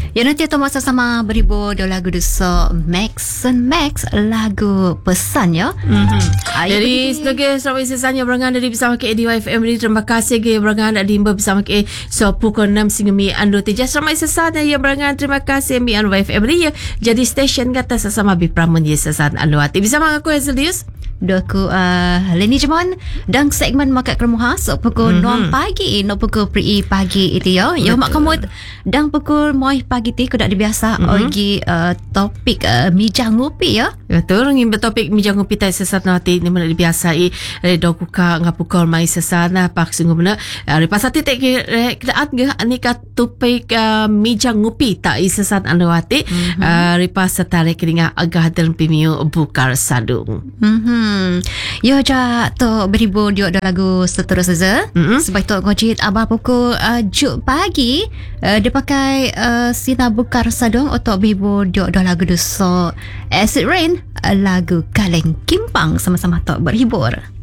Ya, nanti atau masa sama berhibur dia lagu Dusa Max lagu pesan ya. Jadi sebagai selamat sesanya berangan dari bersama ke ADYFM. Terima kasih ke berangan ada himba bersama ke pukul 6 hingga mi ando teja selamat sesanya ya berangan. Terima kasih mi ADYFM ya. Jadi stesen kata sesama bipramun ya sesan ando hati bersama aku Hazelius. Doku Leni Jemon dan segmen Makat Keremuha so pukul 6 pagi no pukul pri pagi itu ya. Ya mak kamu dan pukul moi pagi ti kuda biasa ogi topik mijah ngopi ya. Betul ngin topik mijah ngopi tai sesat nanti ni mana biasa doku ka ngapukol mai sesana pak sungguh benar. Pasati tek kedaat ge anika topik mijah ngopi tai sesat andawati ripas setare keringa agah dalam pimiu bukar sadung. Ya ja to beribu dia ada lagu seterusnya. Sebab tu ngojit abah pukul juk pagi dia pakai Sina Bukar Sadong atau beribu dia ada lagu Duso Acid Rain lagu Kaleng Kimpang sama-sama to berhibur.